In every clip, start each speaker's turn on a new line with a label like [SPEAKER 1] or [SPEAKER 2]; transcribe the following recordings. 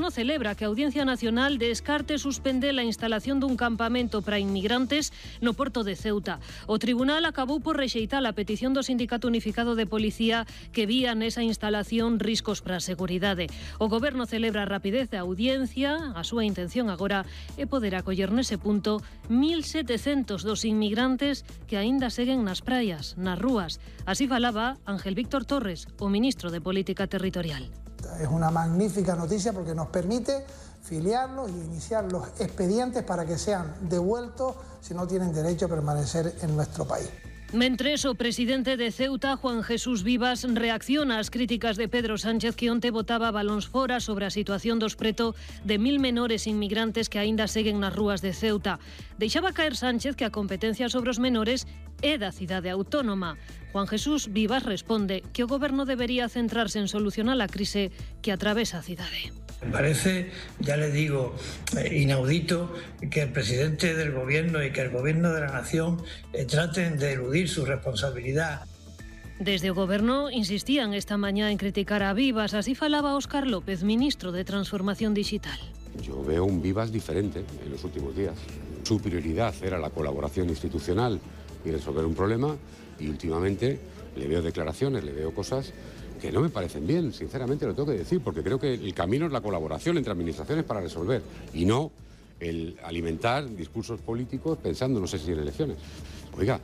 [SPEAKER 1] Goberno celebra que a Audiencia Nacional descarte suspender a instalación dun campamento para inmigrantes no porto de Ceuta. O Tribunal acabou por rexeitar a petición do Sindicato Unificado de Policía que vía nesa instalación riscos para a seguridade. O Goberno celebra a rapidez da audiencia. A súa intención agora é poder acoller nese punto 1.700 dos inmigrantes que aínda seguen nas praias, nas rúas. Así falaba Ángel Víctor Torres, o ministro de Política Territorial.
[SPEAKER 2] Es una magnífica noticia porque nos permite filiarlos y iniciar los expedientes para que sean devueltos si no tienen derecho a permanecer en nuestro país.
[SPEAKER 1] Mentres, o presidente de Ceuta, Juan Jesús Vivas, reacciona ás críticas de Pedro Sánchez, que onte botaba balóns fora sobre a situación dos preto de 1.000 menores inmigrantes que aínda seguen nas rúas de Ceuta. Deixaba caer Sánchez que a competencia sobre os menores é da cidade autónoma. Juan Jesús Vivas responde que o goberno debería centrarse en solucionar a crise que atravesa a cidade.
[SPEAKER 3] Me parece, ya le digo, inaudito que el presidente del gobierno y que el gobierno de la nación traten de eludir su responsabilidad.
[SPEAKER 1] Desde o Goberno insistían esta mañá en criticar a Vivas. Así falaba Óscar López, ministro de Transformación Digital.
[SPEAKER 4] Yo veo un Vivas diferente en los últimos días. Su prioridad era la colaboración institucional y resolver un problema, y últimamente le veo declaraciones, le veo cosas que no me parecen bien, sinceramente lo tengo que decir, porque creo que el camino es la colaboración entre administraciones para resolver, y no el alimentar discursos políticos pensando, no sé si en elecciones. Oiga,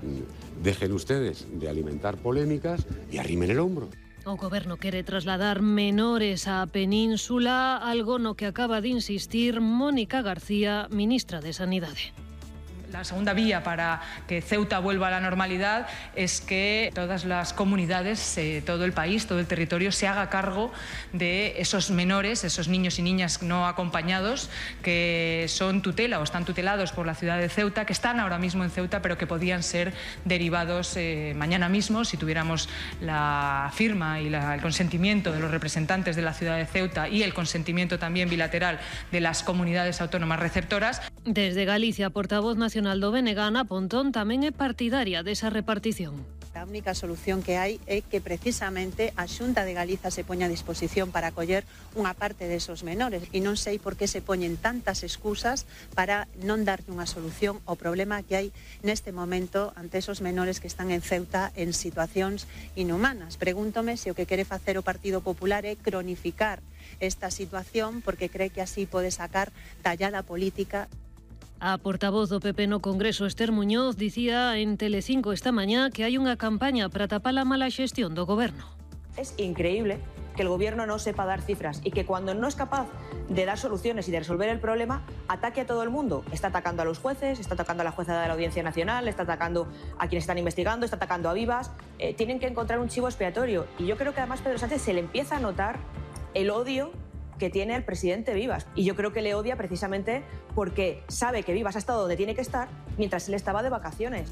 [SPEAKER 4] dejen ustedes de alimentar polémicas y arrimen el hombro.
[SPEAKER 1] O Goberno quere trasladar menores á Península, algo no que acaba de insistir Mónica García, ministra de Sanidade.
[SPEAKER 5] La segunda vía para que Ceuta vuelva a la normalidad es que todas las comunidades, todo el país, todo el territorio se haga cargo de esos menores, esos niños y niñas no acompañados que son tutela o están tutelados por la ciudad de Ceuta, que están ahora mismo en Ceuta, pero que podían ser derivados mañana mismo si tuviéramos la firma y el consentimiento de los representantes de la ciudad de Ceuta y el consentimiento también bilateral de las comunidades autónomas receptoras.
[SPEAKER 1] Desde Galicia, portavoz nacional do BNG, Ana Pontón, tamén é partidaria desa repartición.
[SPEAKER 6] A única solución que hai é que precisamente a Xunta de Galiza se poña a disposición para acoller unha parte desos menores, e non sei por que se poñen tantas excusas para non darlle unha solución ao problema que hai neste momento ante esos menores que están en Ceuta en situacións inhumanas. Pregúntome se o que quere facer o Partido Popular é cronificar esta situación porque cree que así pode sacar tallada política.
[SPEAKER 1] A portavoz do PP no Congreso, Esther Muñoz, dicía en Telecinco esta mañá que hai unha campaña para tapar a mala xestión do Goberno.
[SPEAKER 7] Es increíble que el Gobierno no sepa dar cifras y que cuando no es capaz de dar soluciones y de resolver el problema, ataque a todo el mundo. Está atacando a los jueces, está atacando a la jueza de la Audiencia Nacional, está atacando a quienes están investigando, está atacando a Vivas. Tienen que encontrar un chivo expiatorio. Y yo creo que además Pedro Sánchez se le empieza a notar el odio que tiene el presidente Vivas. Y yo creo que le odia precisamente porque sabe que Vivas ha estado donde tiene que estar mientras él estaba de vacaciones.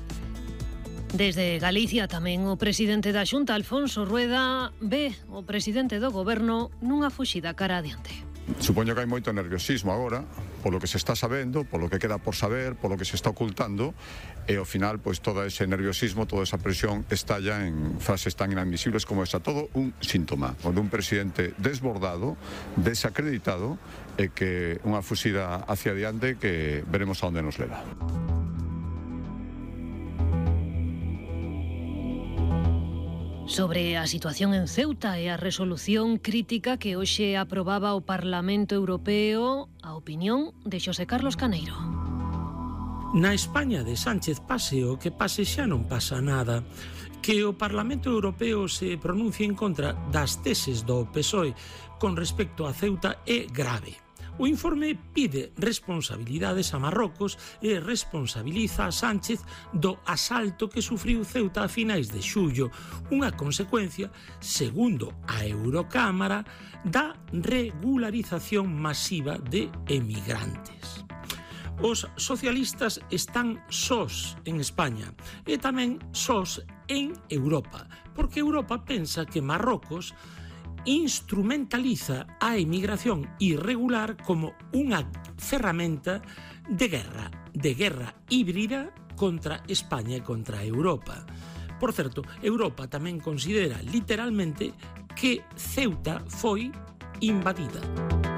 [SPEAKER 1] Desde Galicia tamén o presidente da Xunta, Alfonso Rueda, ve o presidente do Goberno nunha fuxida cara adiante.
[SPEAKER 8] Supoño que hai moito nerviosismo agora, polo que se está sabendo, polo que queda por saber, polo que se está ocultando, e ao final, pois, todo ese nerviosismo, toda esa presión estalla en frases tan inadmisibles como esa. Todo un síntoma de un presidente desbordado, desacreditado, e que unha fuxida hacia adiante que veremos a onde nos leva.
[SPEAKER 1] Sobre a situación en Ceuta e a resolución crítica que hoxe aprobaba o Parlamento Europeo, a opinión de Xosé Carlos Caneiro.
[SPEAKER 9] Na España de Sánchez pase o que pase xa non pasa nada. Que o Parlamento Europeo se pronuncie en contra das teses do PSOE con respecto a Ceuta é grave. O informe pide responsabilidades a Marrocos e responsabiliza a Sánchez do asalto que sufriu Ceuta a finais de xullo, unha consecuencia, segundo a Eurocámara, da regularización masiva de emigrantes. Os socialistas están sós en España e tamén sós en Europa, porque Europa pensa que Marrocos instrumentaliza a emigración irregular como unha ferramenta de guerra híbrida contra España e contra Europa. Por certo, Europa tamén considera literalmente que Ceuta foi invadida.